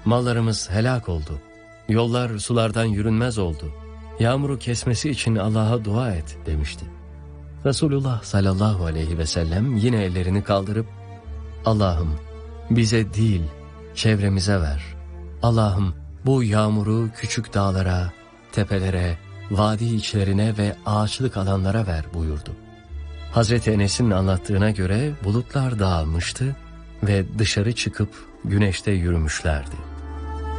mallarımız helak oldu. Yollar sulardan yürünmez oldu. Yağmuru kesmesi için Allah'a dua et demişti. Resulullah sallallahu aleyhi ve sellem yine ellerini kaldırıp, Allah'ım bize değil çevremize ver. Allah'ım bu yağmuru küçük dağlara, tepelere, vadi içlerine ve ağaçlık alanlara ver buyurdu. Hazreti Enes'in anlattığına göre bulutlar dağılmıştı ve dışarı çıkıp güneşte yürümüşlerdi.